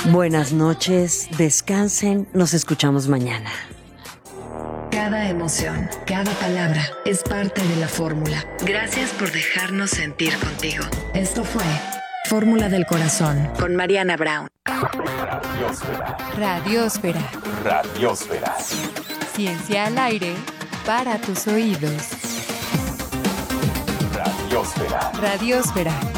Buenas noches, descansen, nos escuchamos mañana. Cada emoción, cada palabra es parte de la fórmula. Gracias por dejarnos sentir contigo. Esto fue Fórmula del Corazón con Mariana Brown. Radiósfera. Radiósfera. Radiósfera. Ciencia al aire para tus oídos. Radiósfera. Radiósfera.